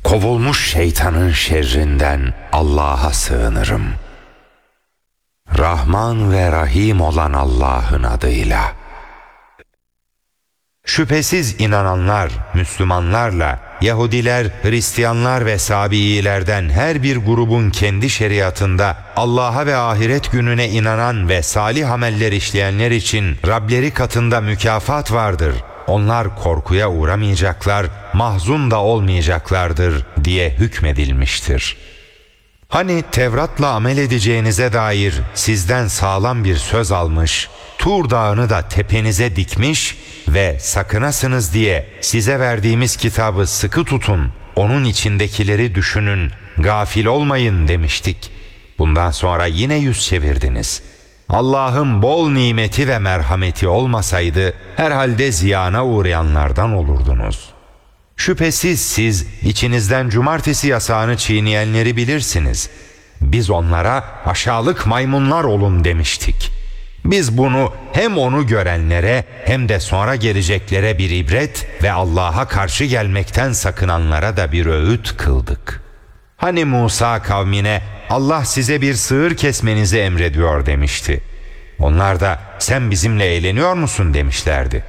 kovulmuş şeytanın şerrinden Allah'a sığınırım. Rahman ve Rahim olan Allah'ın adıyla. Şüphesiz inananlar, Müslümanlarla, Yahudiler, Hristiyanlar ve Sabiilerden her bir grubun kendi şeriatında Allah'a ve ahiret gününe inanan ve salih ameller işleyenler için Rableri katında mükafat vardır. Onlar korkuya uğramayacaklar, mahzun da olmayacaklardır diye hükmedilmiştir. Hani Tevrat'la amel edeceğinize dair sizden sağlam bir söz almış, Tur Dağı'nı da tepenize dikmiş ve sakınasınız diye size verdiğimiz kitabı sıkı tutun, onun içindekileri düşünün, gafil olmayın demiştik. Bundan sonra yine yüz çevirdiniz. Allah'ın bol nimeti ve merhameti olmasaydı herhalde ziyana uğrayanlardan olurdunuz. Şüphesiz siz içinizden cumartesi yasağını çiğneyenleri bilirsiniz. Biz onlara aşağılık maymunlar olun demiştik. Biz bunu hem onu görenlere hem de sonra geleceklere bir ibret ve Allah'a karşı gelmekten sakınanlara da bir öğüt kıldık. Hani Musa kavmine Allah size bir sığır kesmenizi emrediyor demişti. Onlar da sen bizimle eğleniyor musun demişlerdi.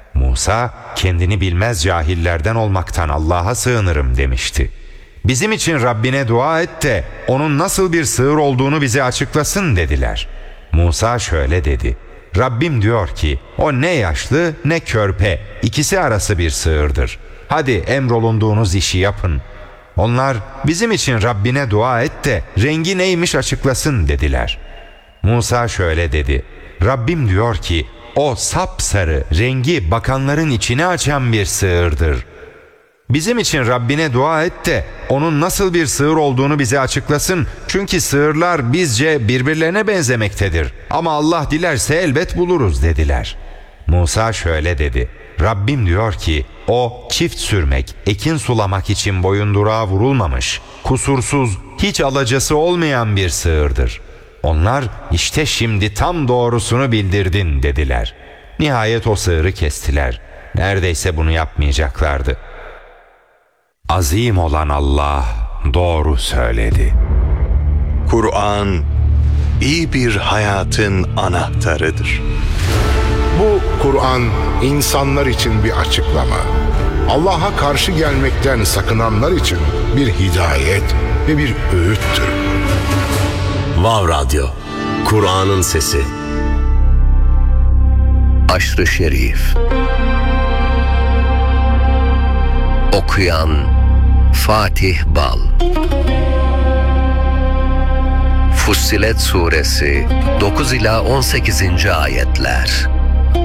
Musa kendini bilmez cahillerden olmaktan Allah'a sığınırım demişti. Bizim için Rabbine dua et de onun nasıl bir sığır olduğunu bize açıklasın dediler. Musa şöyle dedi: Rabbim diyor ki o ne yaşlı ne körpe, ikisi arası bir sığırdır. Hadi emrolunduğunuz işi yapın. Onlar bizim için Rabbine dua et de rengi neymiş açıklasın dediler. Musa şöyle dedi: Rabbim diyor ki o sapsarı, rengi bakanların içine açan bir sığırdır. Bizim için Rabbine dua et de onun nasıl bir sığır olduğunu bize açıklasın. Çünkü sığırlar bizce birbirlerine benzemektedir. Ama Allah dilerse elbet buluruz dediler. Musa şöyle dedi: Rabbim diyor ki o çift sürmek, ekin sulamak için boyundurağa vurulmamış, kusursuz, hiç alacası olmayan bir sığırdır. Onlar işte şimdi tam doğrusunu bildirdin dediler. Nihayet o sığırı kestiler. Neredeyse bunu yapmayacaklardı. Azim olan Allah doğru söyledi. Kur'an iyi bir hayatın anahtarıdır. Bu Kur'an insanlar için bir açıklama. Allah'a karşı gelmekten sakınanlar için bir hidayet ve bir öğüttür. Vav Radyo, Kur'an'ın sesi. Aşr-ı Şerif. Okuyan Fatih Bal. Fussilet Suresi 9 ila 18. ayetler.